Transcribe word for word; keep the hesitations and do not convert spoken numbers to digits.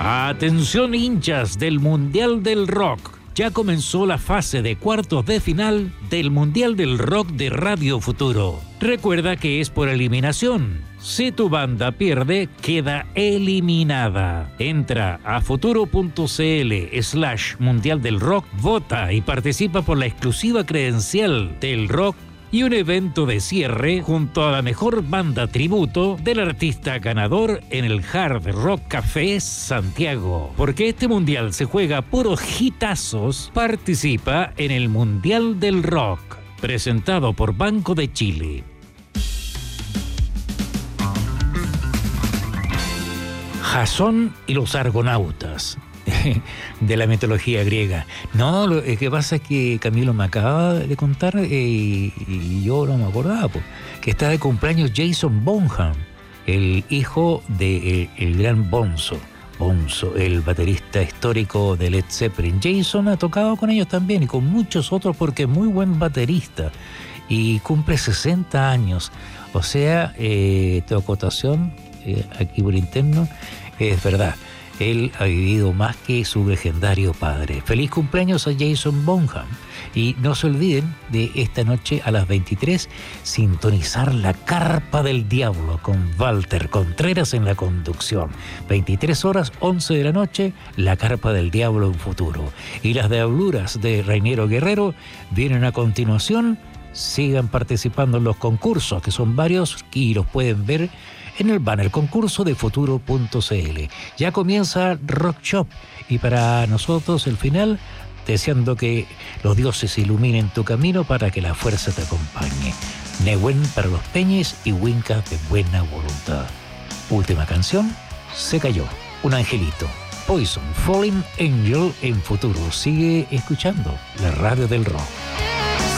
Atención hinchas del Mundial del Rock. Ya comenzó la fase de cuartos de final del Mundial del Rock de Radio Futuro. Recuerda que es por eliminación. Si tu banda pierde, queda eliminada. Entra a futuro.cl slash Mundial del Rock, vota y participa por la exclusiva credencial del rock y un evento de cierre junto a la mejor banda tributo del artista ganador en el Hard Rock Café Santiago. Porque este mundial se juega puros hitazos, participa en el Mundial del Rock, presentado por Banco de Chile. Jasón y los argonautas, de la mitología griega. No, lo que pasa es que Camilo me acaba de contar eh, y yo no me acordaba, po, que está de cumpleaños Jason Bonham, el hijo del de el gran Bonzo. Bonzo, el baterista histórico de Led Zeppelin. Jason ha tocado con ellos también y con muchos otros porque es muy buen baterista y cumple sesenta años. O sea, eh, tu acotación eh, aquí por interno es verdad. Él ha vivido más que su legendario padre. Feliz cumpleaños a Jason Bonham. Y no se olviden de esta noche a las veintitrés sintonizar La Carpa del Diablo con Walter Contreras en la conducción. veintitrés horas, once de la noche, La Carpa del Diablo en Futuro. Y las diabluras de Reinero Guerrero vienen a continuación. Sigan participando en los concursos, que son varios y los pueden ver en el banner concurso de futuro.cl. Ya comienza Rock Shop y para nosotros el final, deseando que los dioses iluminen tu camino para que la fuerza te acompañe. Nehuen para los peñes y Winca de buena voluntad. Última canción, Se cayó, un angelito. Poison, Falling Angel en Futuro. Sigue escuchando la radio del rock.